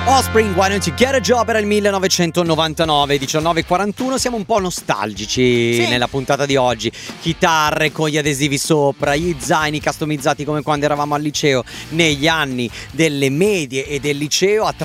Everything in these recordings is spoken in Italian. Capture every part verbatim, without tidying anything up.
Offspring, Why Don't You Get a Job, era il millenovecentonovantanove, diciannove e quarantuno. Siamo un po' nostalgici sì. nella puntata di oggi. Chitarre con gli adesivi sopra, gli zaini customizzati come quando eravamo al liceo, negli anni delle medie e del liceo. A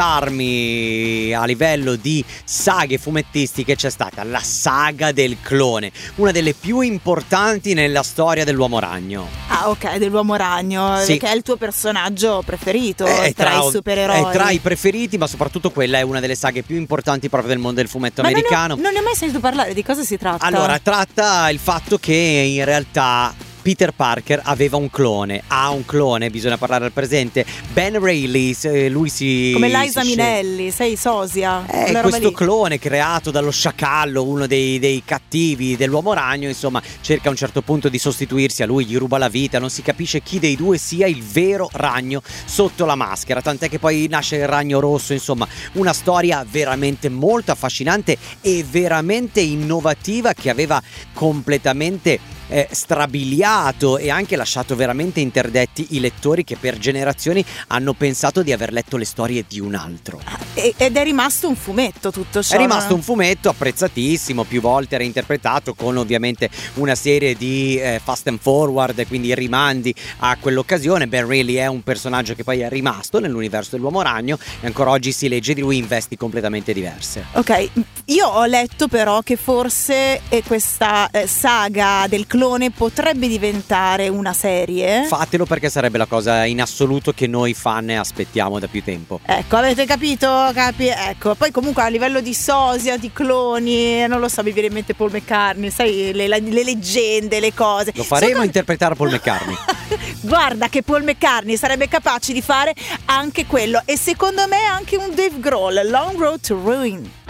traghettarmi a livello di saghe fumettistiche c'è stata la saga del clone, una delle più importanti nella storia dell'Uomo Ragno. Ah, ok, dell'Uomo Ragno, sì. che è il tuo personaggio preferito è tra, tra i supereroi. È tra i preferiti, ma soprattutto quella è una delle saghe più importanti proprio del mondo del fumetto ma americano. Non, ho, non ne ho mai sentito parlare, di cosa si tratta? Allora, tratta il fatto che in realtà Peter Parker aveva un clone, ha un clone, bisogna parlare al presente. Ben Reilly, lui si... Come Liza si Minnelli, sei sosia. È questo clone creato dallo sciacallo, uno dei, dei cattivi dell'Uomo Ragno, insomma, cerca a un certo punto di sostituirsi a lui, gli ruba la vita, non si capisce chi dei due sia il vero ragno sotto la maschera, tant'è che poi nasce il Ragno Rosso, insomma, una storia veramente molto affascinante e veramente innovativa che aveva completamente Eh, strabiliato e anche lasciato veramente interdetti i lettori che per generazioni hanno pensato di aver letto le storie di un altro. E, ed è rimasto un fumetto tutto ciò. È rimasto un fumetto apprezzatissimo, più volte reinterpretato con ovviamente una serie di eh, fast and forward, quindi rimandi a quell'occasione. Ben Reilly è un personaggio che poi è rimasto nell'universo dell'Uomo Ragno e ancora oggi si legge di lui in vesti completamente diverse. Ok, io ho letto però che forse eh, questa eh, saga del clone potrebbe diventare una serie. Fatelo, perché sarebbe la cosa in assoluto che noi fan ne aspettiamo da più tempo. Ecco, avete capito? Capi? Ecco, poi comunque a livello di sosia, di cloni, non lo so, mi viene in mente Paul McCartney, sai, le, le leggende, le cose. Lo faremo Sono... interpretare Paul McCartney. Guarda che Paul McCartney sarebbe capace di fare anche quello, e secondo me anche un Dave Grohl, Long Road to Ruin.